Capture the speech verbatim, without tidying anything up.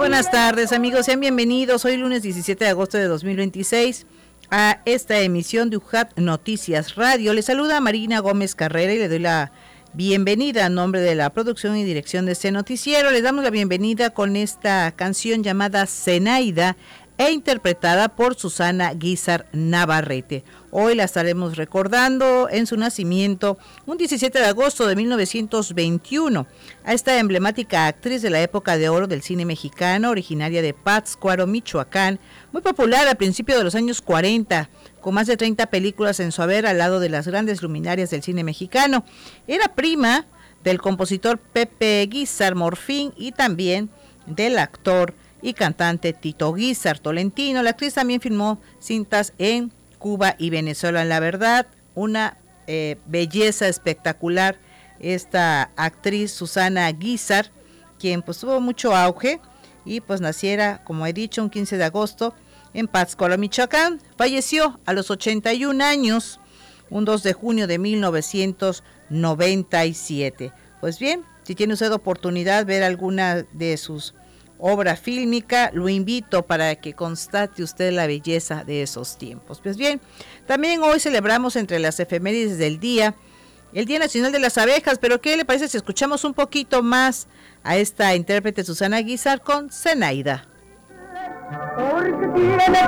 buenas tardes, amigos, sean bienvenidos. Hoy lunes diecisiete de agosto de dos mil veintiséis a esta emisión de U J A T Noticias Radio. Les saluda Marina Gómez Carrera y le doy la bienvenida a nombre de la producción y dirección de este noticiero. Les damos la bienvenida con esta canción llamada Zenaida e interpretada por Susana Guízar Navarrete. Hoy la estaremos recordando en su nacimiento, un diecisiete de agosto de mil novecientos veintiuno, a esta emblemática actriz de la época de oro del cine mexicano, originaria de Pátzcuaro, Michoacán, muy popular a principios de los años cuarenta, con más de treinta películas en su haber al lado de las grandes luminarias del cine mexicano. Era prima del compositor Pepe Guízar Morfín y también del actor y cantante Tito Guízar Tolentino. La actriz también filmó cintas en Cuba y Venezuela. La verdad, una eh, belleza espectacular esta actriz Susana Guízar, quien pues tuvo mucho auge y pues naciera, como he dicho, un quince de agosto en Pátzcuaro, Michoacán. Falleció a los ochenta y un años, un dos de junio de mil novecientos noventa y siete. Pues bien, si tiene usted oportunidad de ver alguna de sus obra fílmica, lo invito para que constate usted la belleza de esos tiempos. Pues bien, también hoy celebramos entre las efemérides del día, el Día Nacional de las Abejas, pero ¿qué le parece si escuchamos un poquito más a esta intérprete Susana Guízar con Zenaida? Porque tiene